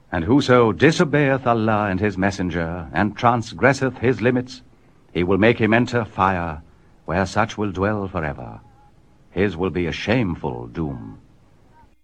And whoso disobeyeth Allah and his messenger, and transgresseth his limits, he will make him enter fire, where such will dwell forever. His will be a shameful doom.